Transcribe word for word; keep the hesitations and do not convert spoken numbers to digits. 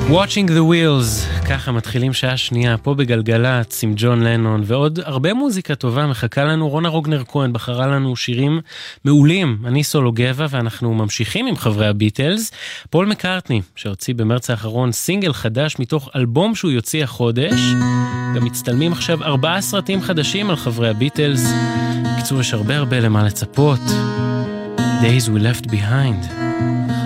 Watching the Wheels, ככה מתחילים שעה שנייה פה בגלגלץ עם ג'ון לנון, ועוד הרבה מוזיקה טובה מחכה לנו. רונה רוגנר כהן בחרה לנו שירים מעולים, אני סולו גבע, ואנחנו ממשיכים עם חברי הביטלס. פול מקארטני שהוציא במרץ האחרון סינגל חדש מתוך אלבום שהוא יוציא החודש, גם מצטלמים עכשיו ארבעה סרטים חדשים על חברי הביטלס. בקיצור, יש הרבה הרבה למה לצפות. Days We Left Behind.